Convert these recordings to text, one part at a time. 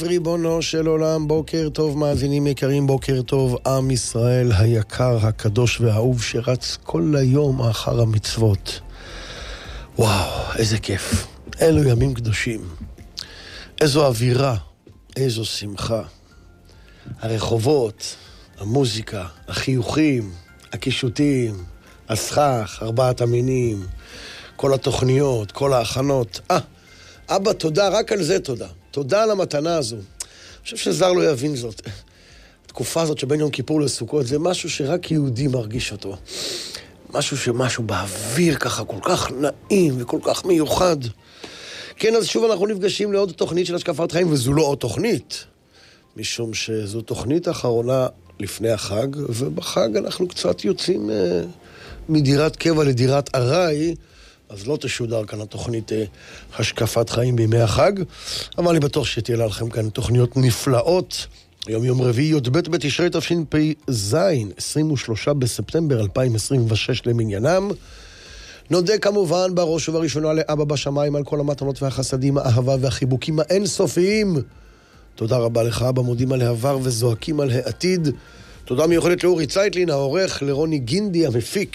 ריבונו של עולם, בוקר טוב מאזינים יקרים, בוקר טוב עם ישראל היקר, הקדוש והאהוב שרץ כל היום אחר המצוות. וואו, איזה כיף. אלו ימים קדושים. איזו אווירה, איזו שמחה. הרחובות, המוזיקה, החיוכים, הקישוטים, הסכך, ארבעת המינים, כל התוכניות, כל ההכנות. אבא, תודה, רק על זה תודה. תודה על המתנה הזו. אני חושב שזר לא יבין זאת. התקופה הזאת שבין יום כיפור לסוכות, זה משהו שרק יהודי מרגיש אותו. משהו באוויר ככה, כל כך נעים וכל כך מיוחד. כן, אז שוב אנחנו נפגשים לעוד תוכנית של השקפת חיים, וזו לא עוד תוכנית, משום שזו תוכנית אחרונה לפני החג, ובחג אנחנו קצת יוצאים מדירת קבע לדירת ארעי, אז לא תשודר כאן התוכנית השקפת חיים בימי החג, אבל אני בטוח שתהיה לכם כאן תוכניות נפלאות. היום יום רביעי, י"ב בתשרי תשפ"ז, 23 בספטמבר 2026 למניינם. נודה כמובן בראש ובראשונה לאבא בשמיים על כל המתנות והחסדים, האהבה והחיבוקים האינסופיים. תודה רבה לך אבא, מודים על העבר וזועקים על העתיד. תודה מיוחדת לאורי צייטלין העורך, לרוני גינדי המפיק,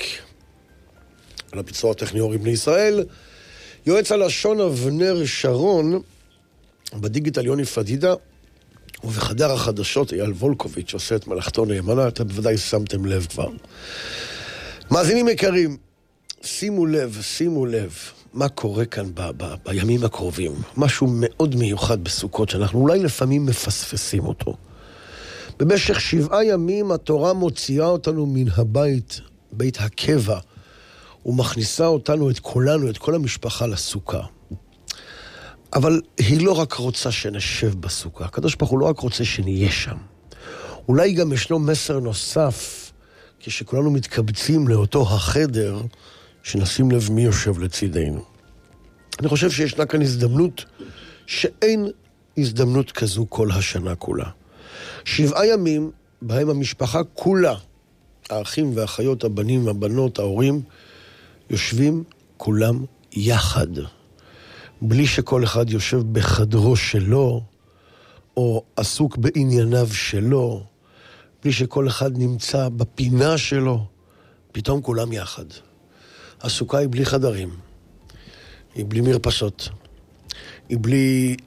על הביצוע הטכני אורי בני ישראל, יועץ הלשון אבנר שרון, בדיגיטל יוני פדידה, ובחדר החדשות אייל וולקוביץ' עושה את מלאכתו נאמנה. אתם בוודאי שמתם לב כבר. מאזינים יקרים, שימו לב מה קורה כאן בימים הקרובים. משהו מאוד מיוחד בסוכות שאנחנו אולי לפעמים מפספסים אותו. במשך 7 ימים התורה מוציאה אותנו מן הבית, בית הקבע, ומכניסה אותנו, את כולנו, את כל המשפחה לסוכה. אבל היא לא רק רוצה שנשב בסוכה. הקדוש ברוך הוא לא רק רוצה שנהיה שם. אולי גם ישנו מסר נוסף, כשכולנו מתקבצים לאותו החדר, שנשים לב מי יושב לצידנו. אני חושב שישנה כאן הזדמנות שאין הזדמנות כזו כל השנה כולה. 7 ימים בהם המשפחה כולה, האחים והאחיות, הבנים והבנות, ההורים, יושבים כולם יחד. בלי שכל אחד יושב בחדרו שלו, או עסוק בענייניו שלו, בלי שכל אחד נמצא בפינה שלו, פתאום כולם יחד. הסוכה היא בלי חדרים, היא בלי מרפסות, היא בלי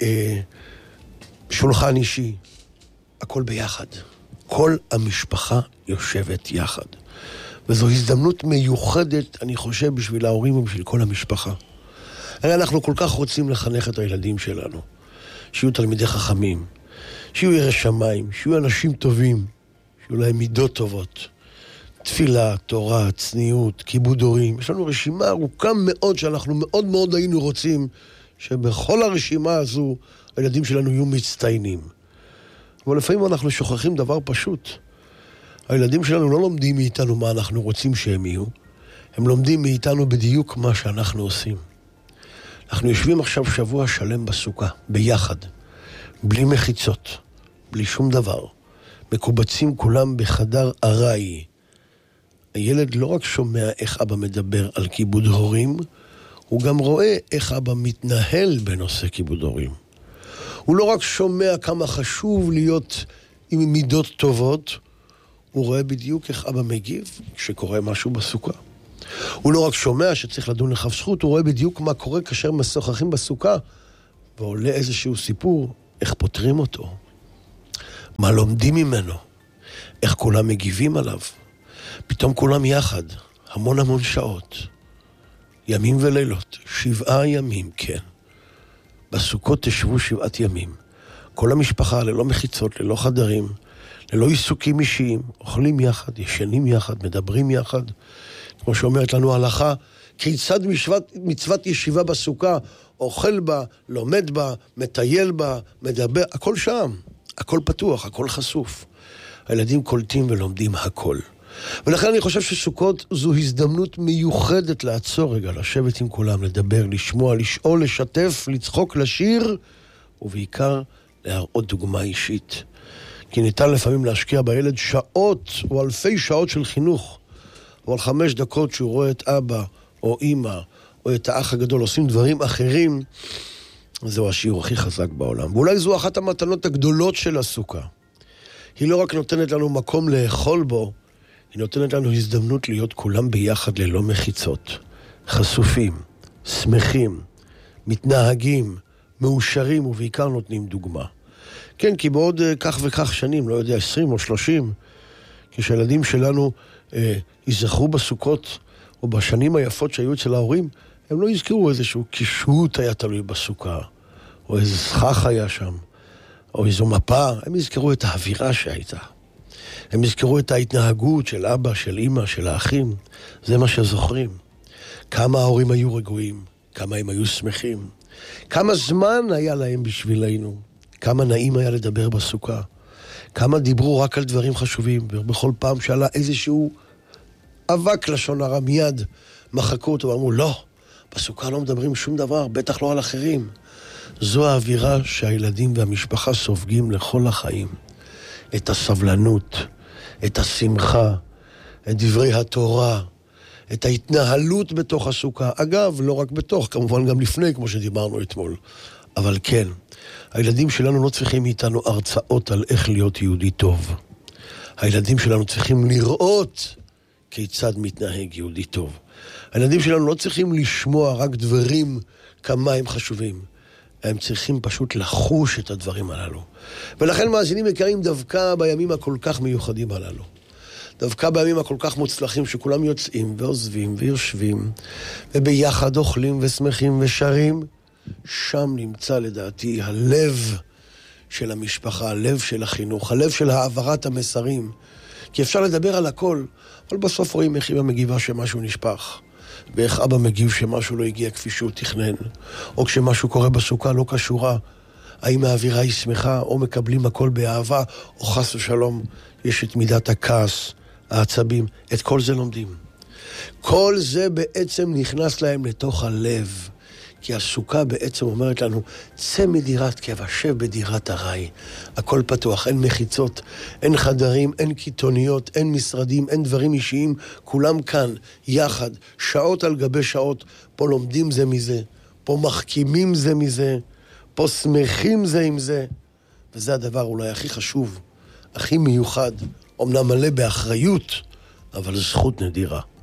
שולחן אישי, הכל ביחד. כל המשפחה יושבת יחד. וזו הזדמנות מיוחדת, אני חושב, בשביל ההורים ובשביל כל המשפחה. הרי אנחנו כל כך רוצים לחנך את הילדים שלנו, שיהיו תלמידי חכמים, שיהיו יראי שמיים, שיהיו אנשים טובים, שיהיו להם מידות טובות, תפילה, תורה, צניעות, כיבוד הורים. יש לנו רשימה ארוכה מאוד שאנחנו מאוד מאוד היינו רוצים שבכל הרשימה הזו הילדים שלנו יהיו מצטיינים. אבל לפעמים אנחנו שוכחים דבר פשוט. הילדים שלנו לא לומדים מאיתנו מה אנחנו רוצים שהם יהיו, הם לומדים מאיתנו בדיוק מה שאנחנו עושים. אנחנו יושבים עכשיו שבוע שלם בסוכה, ביחד, בלי מחיצות, בלי שום דבר. מקובצים כולם בחדר ארעי. הילד לא רק שומע איך אבא מדבר על כיבוד הורים, הוא גם רואה איך אבא מתנהל בנושא כיבוד הורים. הוא לא רק שומע כמה חשוב להיות עם מידות טובות, הוא רואה בדיוק איך אבא מגיב כשקורה משהו בסוכה. הוא לא רק שומע שצריך לדון לכף זכות, הוא רואה בדיוק מה קורה כאשר משוחחים בסוכה, ועולה איזשהו סיפור, איך פותרים אותו, מה לומדים ממנו, איך כולם מגיבים עליו. פתאום כולם יחד, המון שעות, ימים ולילות, 7 ימים, כן. בסוכות תשבו 7 ימים. כל המשפחה ללא מחיצות, ללא חדרים, ללא עיסוקים אישיים, אוכלים יחד, ישנים יחד, מדברים יחד. כמו שאומרת לנו ההלכה, כיצד מצוות ישיבה בסוכה, אוכל בה, לומד בה, מטייל בה, מדבר, הכל שם, הכל פתוח, הכל חשוף. הילדים קולטים ולומדים הכל. ולכן אני חושב שסוכות זו הזדמנות מיוחדת לעצור רגע, לשבת עם כולם, לדבר, לשמוע, לשאול, לשתף, לצחוק, לשיר, ובעיקר להראות דוגמה אישית. כי ניתן לפעמים להשקיע בילד שעות או אלפי שעות של חינוך, אבל 5 דקות שהוא רואה את אבא או אמא או את האח הגדול עושים דברים אחרים, זהו השיעור הכי חזק בעולם. ואולי זו אחת המתנות הגדולות של הסוכה. היא לא רק נותנת לנו מקום לאכול בו, היא נותנת לנו הזדמנות להיות כולם ביחד ללא מחיצות. חשופים, שמחים, מתנהגים, מאושרים ובעיקר נותנים דוגמה. כן, כי בעוד כך וכך שנים, לא יודע, 20 או 30, כשהילדים שלנו יזכרו בסוכות או בשנים היפות שהיו אצל ההורים, הם לא יזכרו איזשהו קישוט היה תלוי בסוכה, או איזה שכח היה שם, או איזו מפה. הם יזכרו את האווירה שהייתה. הם יזכרו את ההתנהגות של אבא, של אמא, של האחים. זה מה שזוכרים. כמה ההורים היו רגועים, כמה הם היו שמחים, כמה זמן היה להם בשבילנו, כמה נעים היה לדבר בסוכה, כמה דיברו רק על דברים חשובים, ובכל פעם שעלה איזשהו אבק לשון הרע מיד מחקו אותו ואמרו, לא, בסוכה לא מדברים שום דבר, בטח לא על אחרים. זו האווירה שהילדים והמשפחה סופגים לכל החיים. את הסבלנות, את השמחה, את דברי התורה, את ההתנהלות בתוך הסוכה. אגב, לא רק בתוך, כמובן גם לפני, כמו שדיברנו אתמול. אבל כן, הילדים שלנו לא צריכים מאיתנו הרצאות על איך להיות יהודי טוב. הילדים שלנו צריכים לראות כיצד מתנהג יהודי טוב. הילדים שלנו לא צריכים לשמוע רק דברים כמה הם חשובים. הם צריכים פשוט לחוש את הדברים הללו. ולכן מאזינים יקרים דווקא בימים הכל כך מיוחדים הללו. דווקא בימים הכל כך מוצלחים שכולם יוצאים ועוזבים ויושבים וביחד אוכלים ושמחים ושרים, שם נמצא לדעתי הלב של המשפחה, הלב של החינוך, הלב של העברת המסרים. כי אפשר לדבר על הכל, אבל בסוף רואים איך אמא מגיבה שמשהו נשפך, ואיך אבא מגיב שמשהו לא הגיע כפי שהוא תכנן, או כשמשהו קורה בסוכה לא קשורה, האם האווירה היא שמחה, או מקבלים הכל באהבה, או חס ושלום יש את מידת הכעס, העצבים. את כל זה לומדים. כל זה בעצם נכנס להם לתוך הלב, כי הסוכה בעצם אומרת לנו, צא מדירת קבע, שב בדירת הרי. הכל פתוח, אין מחיצות, אין חדרים, אין קיתוניות, אין משרדים, אין דברים אישיים, כולם כאן, יחד, שעות על גבי שעות, פה לומדים זה מזה, פה מחכימים זה מזה, פה שמחים זה עם זה, וזה הדבר אולי הכי חשוב, הכי מיוחד, אמנם מלא באחריות, אבל זכות נדירה.